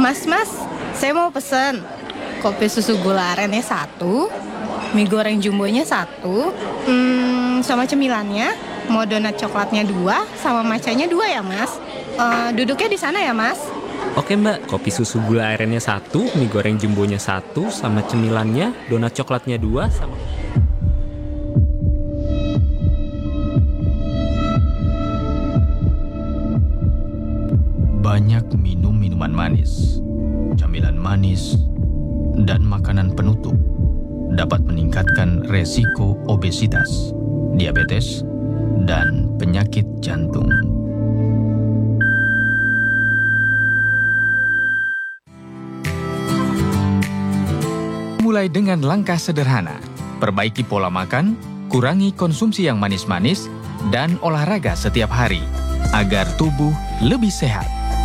Mas, saya mau pesen kopi susu gula arennya 1, mie goreng jumbonya 1, sama cemilannya, mau donat coklatnya 2, sama matchanya 2 ya Mas. Duduknya di sana ya Mas. Oke Mbak, kopi susu gula arennya 1, mie goreng jumbonya 1, sama cemilannya, donat coklatnya 2, sama... Banyak minum minuman manis, camilan manis, dan makanan penutup dapat meningkatkan resiko obesitas, diabetes, dan penyakit jantung. Mulai dengan langkah sederhana, perbaiki pola makan, kurangi konsumsi yang manis-manis, dan olahraga setiap hari, agar tubuh lebih sehat.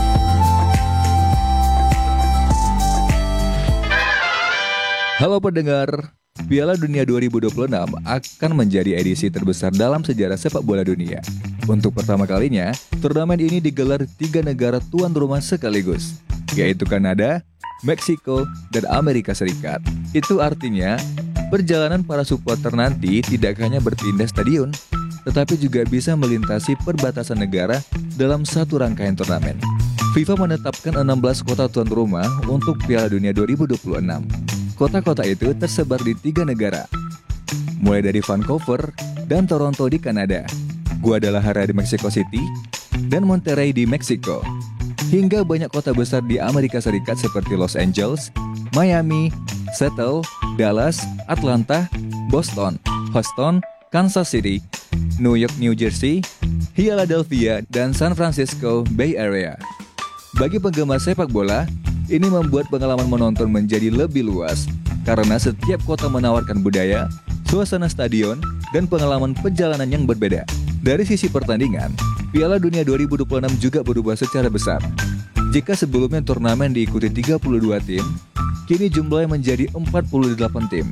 Halo pendengar, Piala Dunia 2026 akan menjadi edisi terbesar dalam sejarah sepak bola dunia. Untuk pertama kalinya, turnamen ini digelar 3 negara tuan rumah sekaligus, yaitu Kanada, Meksiko, dan Amerika Serikat. Itu artinya, perjalanan para supporter nanti tidak hanya berpindah stadion, tetapi juga bisa melintasi perbatasan negara dalam satu rangkaian turnamen. FIFA menetapkan 16 kota tuan rumah untuk Piala Dunia 2026. Kota-kota itu tersebar di 3 negara, mulai dari Vancouver dan Toronto di Kanada, Guadalajara di Mexico City, dan Monterrey di Meksiko. Hingga banyak kota besar di Amerika Serikat seperti Los Angeles, Miami, Seattle, Dallas, Atlanta, Boston, Houston, Kansas City, New York, New Jersey, Philadelphia, dan San Francisco Bay Area. Bagi penggemar sepak bola, ini membuat pengalaman menonton menjadi lebih luas, karena setiap kota menawarkan budaya, suasana stadion, dan pengalaman perjalanan yang berbeda. Dari sisi pertandingan, Piala Dunia 2026 juga berubah secara besar. Jika sebelumnya turnamen diikuti 32 tim, kini jumlahnya menjadi 48 tim.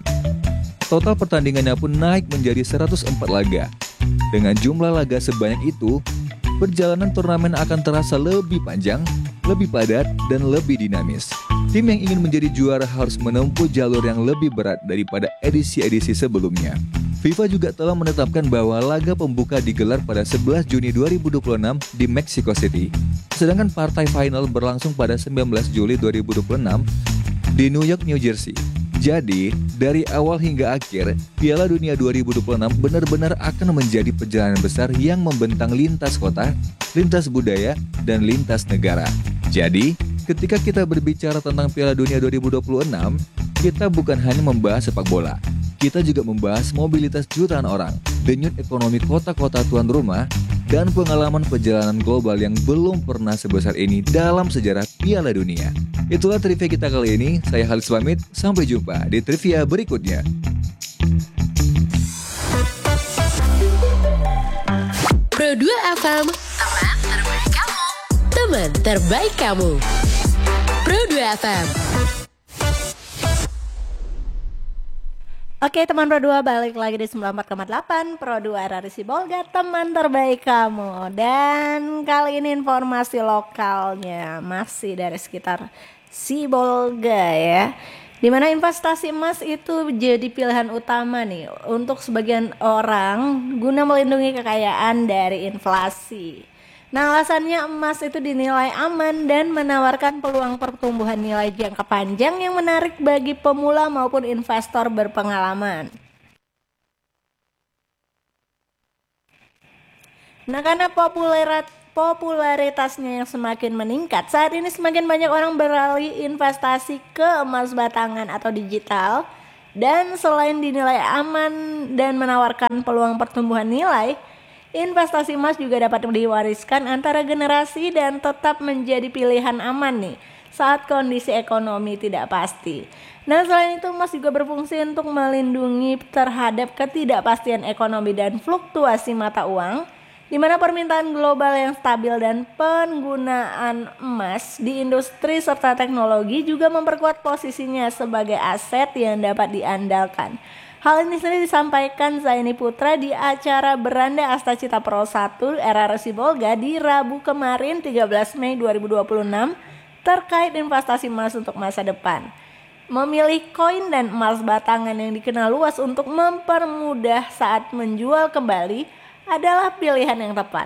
Total pertandingannya pun naik menjadi 104 laga. Dengan jumlah laga sebanyak itu, perjalanan turnamen akan terasa lebih panjang, lebih padat, dan lebih dinamis. Tim yang ingin menjadi juara harus menempuh jalur yang lebih berat daripada edisi-edisi sebelumnya. FIFA juga telah menetapkan bahwa laga pembuka digelar pada 11 Juni 2026 di Mexico City, sedangkan partai final berlangsung pada 19 Juli 2026 di New York, New Jersey. Jadi, dari awal hingga akhir, Piala Dunia 2026 benar-benar akan menjadi perjalanan besar yang membentang lintas kota, lintas budaya, dan lintas negara. Jadi, ketika kita berbicara tentang Piala Dunia 2026, kita bukan hanya membahas sepak bola. Kita juga membahas mobilitas jutaan orang, denyut ekonomi kota-kota tuan rumah, dan pengalaman perjalanan global yang belum pernah sebesar ini dalam sejarah Piala Dunia. Itulah trivia kita kali ini. Saya Halis pamit, sampai jumpa di trivia berikutnya. Pro2 FM, teman terbaik kamu. Teman terbaik kamu. Pro2 FM. Oke teman Pro2, balik lagi di 94,8 Pro2 RRI Sibolga, teman terbaik kamu. Dan kali ini informasi lokalnya masih dari sekitar Sibolga ya, dimana investasi emas itu jadi pilihan utama nih untuk sebagian orang guna melindungi kekayaan dari inflasi. Nah, alasannya emas itu dinilai aman dan menawarkan peluang pertumbuhan nilai jangka panjang yang menarik bagi pemula maupun investor berpengalaman. Nah, karena popularitasnya yang semakin meningkat, saat ini semakin banyak orang beralih investasi ke emas batangan atau digital. Dan selain dinilai aman dan menawarkan peluang pertumbuhan nilai, investasi emas juga dapat diwariskan antara generasi dan tetap menjadi pilihan aman nih saat kondisi ekonomi tidak pasti. Nah, selain itu emas juga berfungsi untuk melindungi terhadap ketidakpastian ekonomi dan fluktuasi mata uang, di mana permintaan global yang stabil dan penggunaan emas di industri serta teknologi juga memperkuat posisinya sebagai aset yang dapat diandalkan. Hal ini sendiri disampaikan Zaini Putra di acara Beranda Astacita Pro 1 RRI Sibolga di Rabu kemarin 13 Mei 2026 terkait investasi emas untuk masa depan. Memilih koin dan emas batangan yang dikenal luas untuk mempermudah saat menjual kembali adalah pilihan yang tepat.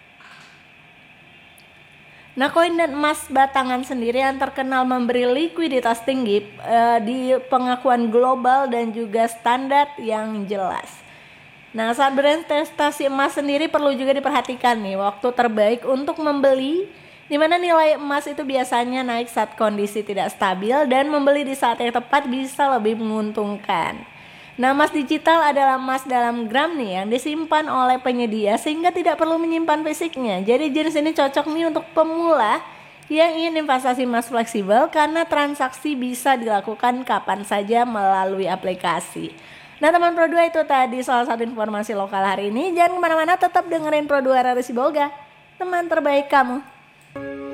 Nah, koin dan emas batangan sendiri yang terkenal memberi likuiditas tinggi di pengakuan global dan juga standar yang jelas. Nah, saat berinvestasi emas sendiri perlu juga diperhatikan nih waktu terbaik untuk membeli, di mana nilai emas itu biasanya naik saat kondisi tidak stabil dan membeli di saat yang tepat bisa lebih menguntungkan. Nah, emas digital adalah emas dalam gram nih yang disimpan oleh penyedia sehingga tidak perlu menyimpan fisiknya. Jadi jenis ini cocok nih untuk pemula yang ingin investasi emas fleksibel karena transaksi bisa dilakukan kapan saja melalui aplikasi. Nah, teman Pro 2, itu tadi salah satu informasi lokal hari ini. Jangan kemana-mana, tetap dengerin Pro 2 Radio Sibolga, teman terbaik kamu.